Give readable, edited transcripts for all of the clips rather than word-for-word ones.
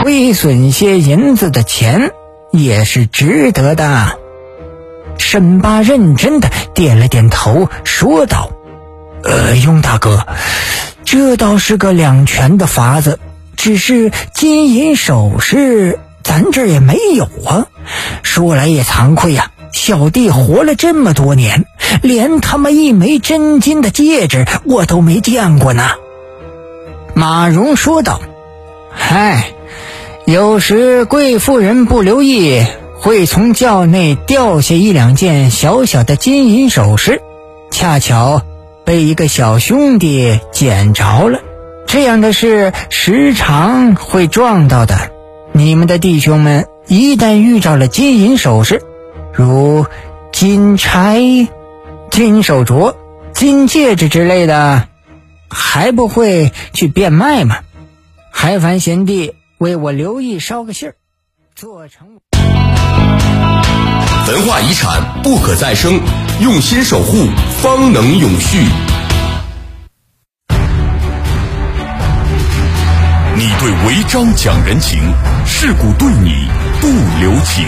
亏损些银子的钱也是值得的。沈巴认真的点了点头，说道：雍大哥，这倒是个两全的法子，只是金银首饰咱这儿也没有啊。说来也惭愧呀，小弟活了这么多年，连他妈一枚真金的戒指我都没见过呢。马蓉说道：嗨，有时贵妇人不留意，会从轿内掉下一两件小小的金银首饰，恰巧被一个小兄弟捡着了。这样的事时常会撞到的。你们的弟兄们一旦遇着了金银首饰，如金钗、金手镯、金戒指之类的，还不会去变卖吗？还烦贤弟为我留意捎个信儿，做成文化遗产不可再生，用心守护方能永续。你对违章讲人情，事故对你不留情。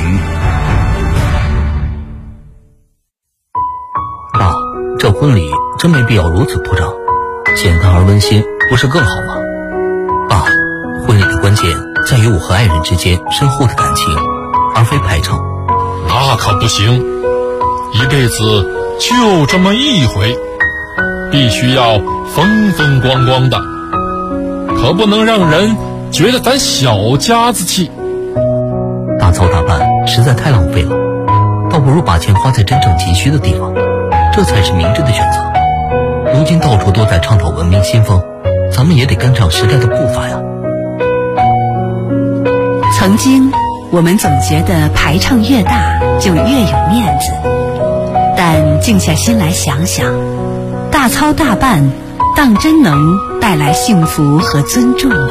爸，这婚礼真没必要如此铺张，简单而温馨不是更好吗？爸，婚礼的关键在于我和爱人之间深厚的感情，而非排场。 那可不行，一辈子就这么一回，必须要风风光光的，可不能让人觉得咱小家子气。 大操大办实在太浪费了，倒不如把钱花在真正急需的地方，这才是明智的选择。如今到处都在倡导文明新风，咱们也得跟上时代的步伐呀。 曾经我们总觉得排场越大就越有面子，但静下心来想想，大操大办当真能带来幸福和尊重吗？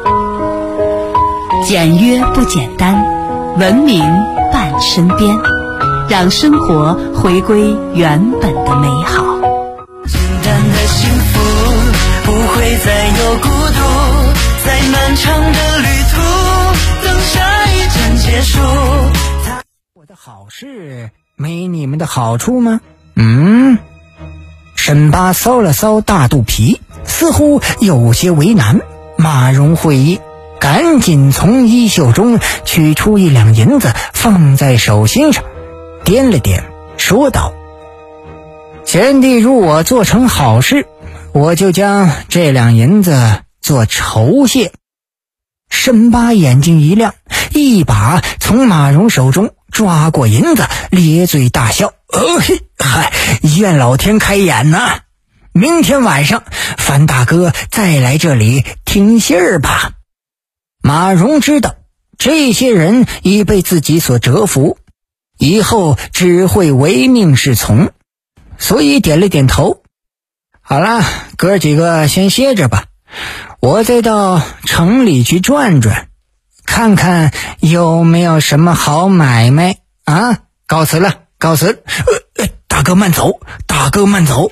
简约不简单，文明伴身边，让生活回归原本的美好。 简单的幸福不会再有孤独，在漫长的旅途等下一站结束。 我的好事没你们的好处吗？沈巴搔了搔大肚皮，似乎有些为难。马蓉会意，赶紧从衣袖中取出一两银子放在手心上，掂了掂，说道：贤弟如我做成好事，我就将这两银子做酬谢。沈巴眼睛一亮，一把从马蓉手中抓过银子，咧嘴大笑：嗨，愿老天开眼呐！明天晚上樊大哥再来这里听信儿吧。马蓉知道这些人已被自己所折服，以后只会唯命是从，所以点了点头。好了，哥几个先歇着吧，我再到城里去转转，看看有没有什么好买卖啊！告辞了，告辞。大哥慢走，大哥慢走。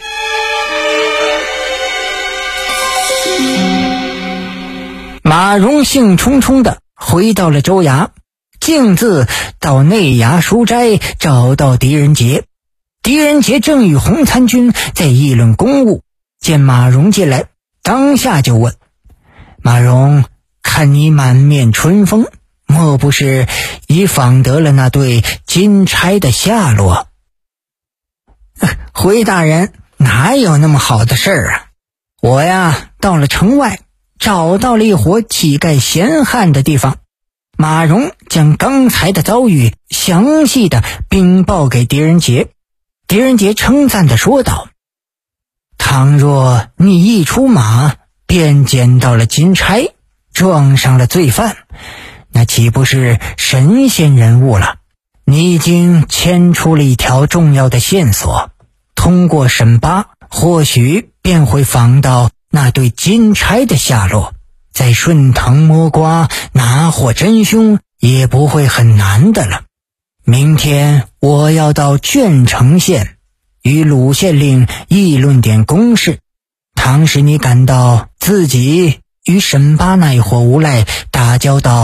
马蓉兴冲冲地回到了州衙，径自到内衙书斋找到狄仁杰。狄仁杰正与洪参军在议论公务，见马蓉进来，当下就问：马蓉，看你满面春风，莫不是已访得了那对金钗的下落？回大人，哪有那么好的事儿啊？我呀，到了城外，找到了一伙乞丐闲汉的地方。马蓉将刚才的遭遇详细的禀报给狄仁杰。狄仁杰称赞地说道：倘若你一出马便捡到了金钗，撞上了罪犯，那岂不是神仙人物了？你已经牵出了一条重要的线索，通过审巴，或许便会访到那对金钗的下落，再顺藤摸瓜，拿获真凶也不会很难的了。明天我要到鄄城县与鲁县令议论点公事，倘使你感到自己与沈巴那一伙无赖打交道